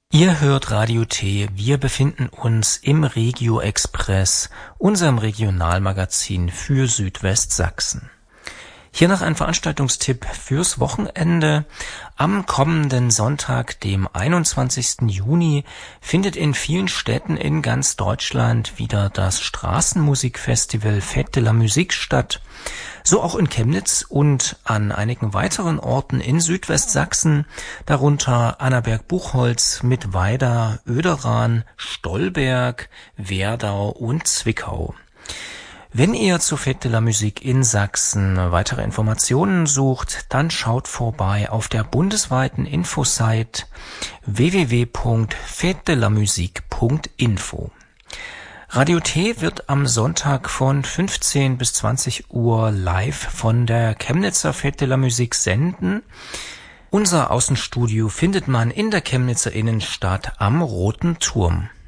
Ihr hört Radio T. Wir befinden uns im Regio Express, unserem Regionalmagazin für Südwestsachsen. Hier noch ein Veranstaltungstipp fürs Wochenende. Am kommenden Sonntag, dem 21. Juni, findet in vielen Städten in ganz Deutschland wieder das Straßenmusikfestival Fête de la Musique statt. So auch in Chemnitz und an einigen weiteren Orten in Südwestsachsen, darunter Annaberg-Buchholz, Mittweida, Oederan, Stolberg, Werdau und Zwickau. Wenn ihr zur Fête de la Musique in Sachsen weitere Informationen sucht, dann schaut vorbei auf der bundesweiten Infosite www.fetedelamusique.info. Radio T wird am Sonntag von 15 bis 20 Uhr live von der Chemnitzer Fête de la Musique senden. Unser Außenstudio findet man in der Chemnitzer Innenstadt am Roten Turm.